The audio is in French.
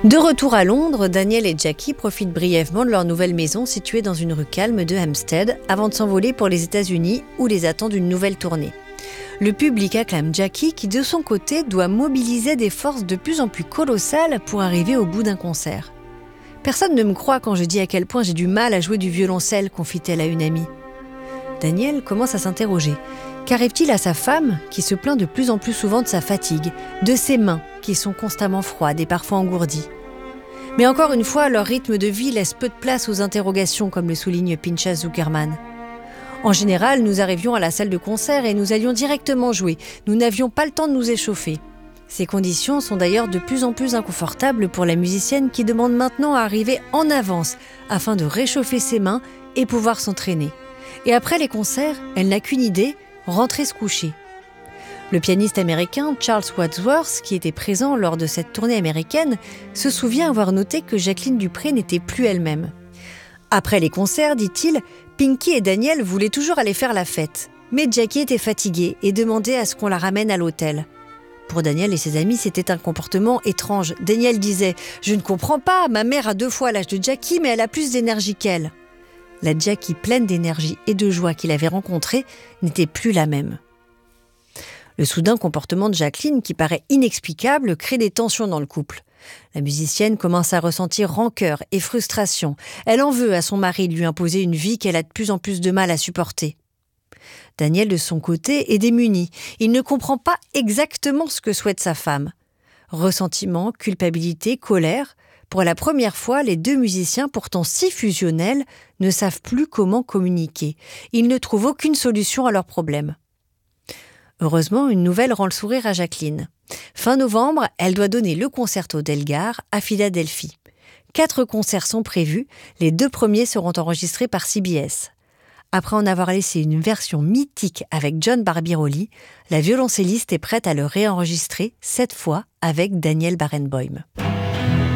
De retour à Londres, Daniel et Jackie profitent brièvement de leur nouvelle maison située dans une rue calme de Hampstead avant de s'envoler pour les États-Unis où les attendent une nouvelle tournée. Le public acclame Jackie qui, de son côté, doit mobiliser des forces de plus en plus colossales pour arriver au bout d'un concert. « Personne ne me croit quand je dis à quel point j'ai du mal à jouer du violoncelle », confie-t-elle à une amie. Daniel commence à s'interroger. Qu'arrive-t-il à sa femme qui se plaint de plus en plus souvent de sa fatigue, de ses mains qui sont constamment froides et parfois engourdies? Mais encore une fois, leur rythme de vie laisse peu de place aux interrogations, comme le souligne Pinchas Zuckerman. En général, nous arrivions à la salle de concert et nous allions directement jouer. Nous n'avions pas le temps de nous échauffer. Ces conditions sont d'ailleurs de plus en plus inconfortables pour la musicienne qui demande maintenant à arriver en avance afin de réchauffer ses mains et pouvoir s'entraîner. Et après les concerts, elle n'a qu'une idée, rentrer se coucher. Le pianiste américain Charles Wadsworth, qui était présent lors de cette tournée américaine, se souvient avoir noté que Jacqueline Dupré n'était plus elle-même. Après les concerts, dit-il, Pinky et Daniel voulaient toujours aller faire la fête. Mais Jackie était fatiguée et demandait à ce qu'on la ramène à l'hôtel. Pour Daniel et ses amis, c'était un comportement étrange. Daniel disait « Je ne comprends pas, ma mère a 2 fois l'âge de Jackie, mais elle a plus d'énergie qu'elle. » La Jackie pleine d'énergie et de joie qu'il avait rencontrée n'était plus la même. Le soudain comportement de Jacqueline, qui paraît inexplicable, crée des tensions dans le couple. La musicienne commence à ressentir rancœur et frustration. Elle en veut à son mari de lui imposer une vie qu'elle a de plus en plus de mal à supporter. Daniel, de son côté, est démuni. Il ne comprend pas exactement ce que souhaite sa femme. Ressentiment, culpabilité, colère. Pour la première fois, les 2 musiciens, pourtant si fusionnels, ne savent plus comment communiquer. Ils ne trouvent aucune solution à leurs problèmes. Heureusement, une nouvelle rend le sourire à Jacqueline. Fin novembre, elle doit donner le concerto d'Elgar à Philadelphie. 4 concerts sont prévus, les 2 premiers seront enregistrés par CBS. Après en avoir laissé une version mythique avec John Barbirolli, la violoncelliste est prête à le réenregistrer, cette fois avec Daniel Barenboim.